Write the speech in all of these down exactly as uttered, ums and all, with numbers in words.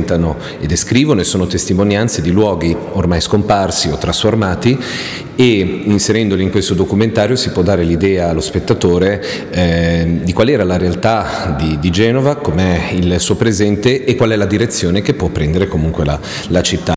presentano e descrivono e sono testimonianze di luoghi ormai scomparsi o trasformati, e inserendoli in questo documentario si può dare l'idea allo spettatore eh, di qual era la realtà di, di Genova, com'è il suo presente e qual è la direzione che può prendere comunque la, la città.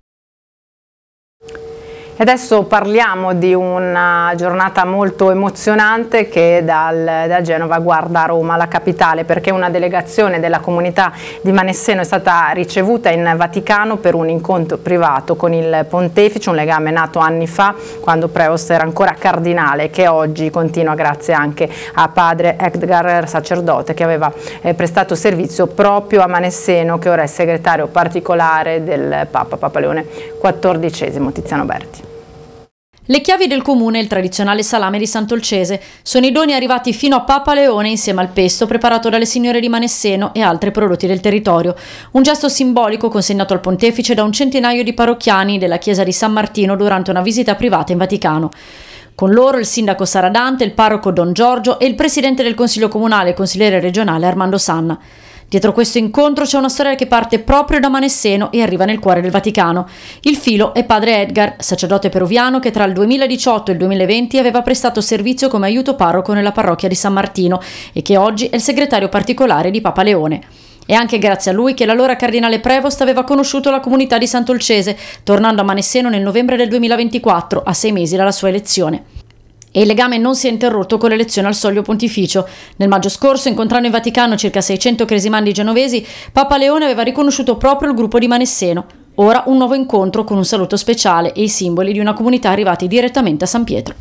E adesso parliamo di una giornata molto emozionante che dal, da Genova guarda Roma, la capitale, perché una delegazione della comunità di Manesseno è stata ricevuta in Vaticano per un incontro privato con il pontefice, un legame nato anni fa quando Prevost era ancora cardinale, che oggi continua grazie anche a padre Edgar, sacerdote che aveva eh, prestato servizio proprio a Manesseno, che ora è segretario particolare del Papa, Papa Leone quattordicesimo. Tiziano Berti. Le chiavi del comune e il tradizionale salame di Sant'Olcese sono i doni arrivati fino a Papa Leone insieme al pesto preparato dalle signore di Manesseno e altri prodotti del territorio. Un gesto simbolico consegnato al pontefice da un centinaio di parrocchiani della chiesa di San Martino durante una visita privata in Vaticano. Con loro il sindaco Saradante, il parroco Don Giorgio e il presidente del consiglio comunale e consigliere regionale Armando Sanna. Dietro questo incontro c'è una storia che parte proprio da Manesseno e arriva nel cuore del Vaticano. Il filo è padre Edgar, sacerdote peruviano che tra il duemiladiciotto e il duemilaventi aveva prestato servizio come aiuto parroco nella parrocchia di San Martino e che oggi è il segretario particolare di Papa Leone. È anche grazie a lui che l'allora cardinale Prevost aveva conosciuto la comunità di Sant'Olcese, tornando a Manesseno nel novembre del duemilaventiquattro, a sei mesi dalla sua elezione. E il legame non si è interrotto con l'elezione al soglio pontificio. Nel maggio scorso, incontrando in Vaticano circa seicento cresimandi genovesi, Papa Leone aveva riconosciuto proprio il gruppo di Manesseno. Ora un nuovo incontro con un saluto speciale e i simboli di una comunità arrivati direttamente a San Pietro.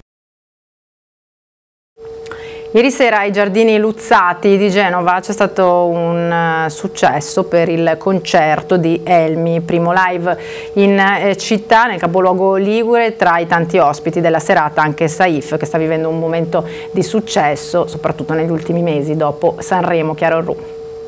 Ieri sera ai Giardini Luzzati di Genova c'è stato un uh, successo per il concerto di Elmi, primo live in eh, città, nel capoluogo ligure, tra i tanti ospiti della serata anche Saif, che sta vivendo un momento di successo, soprattutto negli ultimi mesi dopo Sanremo. Chiaro Ru.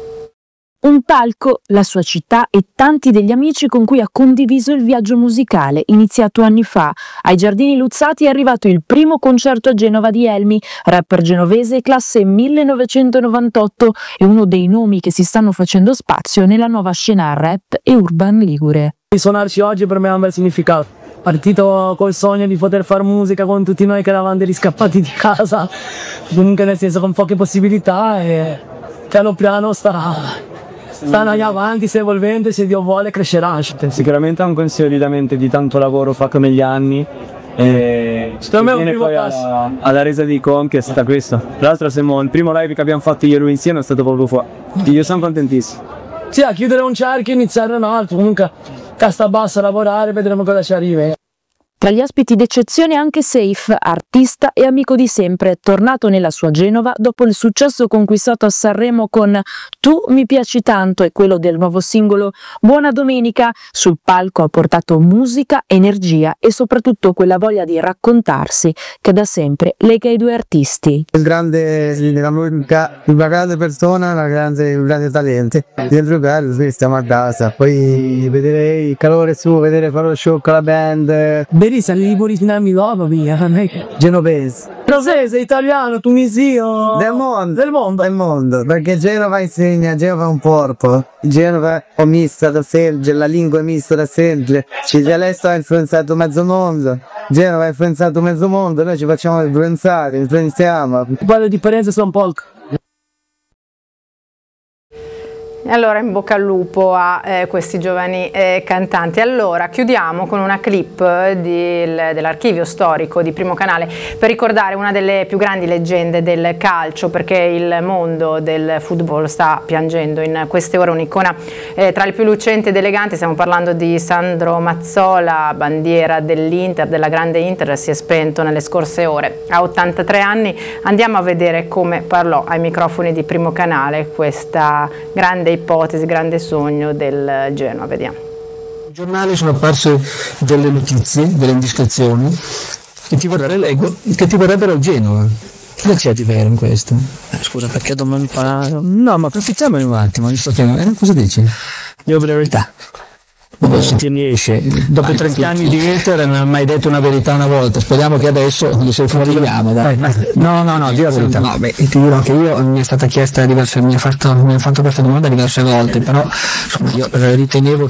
Un palco, la sua città e tanti degli amici con cui ha condiviso il viaggio musicale iniziato anni fa. Ai Giardini Luzzati è arrivato il primo concerto a Genova di Elmi, rapper genovese classe millenovecentonovantotto e uno dei nomi che si stanno facendo spazio nella nuova scena rap e urban ligure. Suonarci oggi per me ha un bel significato. Partito col sogno di poter fare musica con tutti noi che eravamo dei riscappati di casa, comunque nel senso con poche possibilità, e piano piano sta... stanno avanti, si evolvendo, se Dio vuole crescerà. Sicuramente è un consolidamento di tanto lavoro fatto negli anni e secondo me è un primo poi passo alla, alla resa dei conti è stata questa. Tra l'altro siamo, il primo live che abbiamo fatto ieri insieme è stato proprio qua. Io sono contentissimo. Sì, a chiudere un cerchio e iniziare un altro, comunque casta bassa a lavorare, vedremo cosa ci arriva. Tra gli ospiti d'eccezione anche Saif, artista e amico di sempre, tornato nella sua Genova dopo il successo conquistato a Sanremo con Tu mi piaci tanto e quello del nuovo singolo Buona Domenica. Sul palco ha portato musica, energia e soprattutto quella voglia di raccontarsi che da sempre lega i due artisti. Il grande, la musica, una grande persona, una grande, un grande talento. Dentro bello, sì, stiamo a casa. Poi vedere il calore suo, vedere fare lo show con la band. Berisa, li originali nuova via, Genovese. Genovese, italiano, tunisio. Del mondo. Del mondo. Del mondo, perché Genova insegna, Genova è un corpo. Genova è mista da sempre, la lingua è mista da sempre. Il dialetto ha influenzato mezzo mondo. Genova ha influenzato mezzo mondo, noi ci facciamo influenzare, influenziamo. Parlo di differenza sono poco. Allora in bocca al lupo a eh, questi giovani eh, cantanti. Allora chiudiamo con una clip di, dell'archivio storico di Primo Canale per ricordare una delle più grandi leggende del calcio, perché il mondo del football sta piangendo in queste ore un'icona eh, tra le più lucenti ed eleganti. Stiamo parlando di Sandro Mazzola, bandiera dell'Inter, della grande Inter, si è spento nelle scorse ore a ottantatré anni. Andiamo a vedere come parlò ai microfoni di Primo Canale questa grande ipotesi, grande sogno del Genoa. Vediamo. Sui giornali sono apparse delle notizie, delle indiscrezioni che ti vorrebbero, leggo, che ti vorrebbero il Genoa. Cosa c'è di vero in questo? Eh, scusa, perché domani fa... No, ma approfittiamone un attimo, visto che... Eh, cosa dici? Io la verità. Se ti riesce, dopo trenta anni di Inter non hai mai detto una verità una volta, speriamo che adesso quando sei fuori vediamo, dai. No, no, no, di la verità. No, beh, ti dirò che io mi è stata chiesta diverse, mi ha fatto, mi ha fatto questa domanda diverse volte, però insomma io ritenevo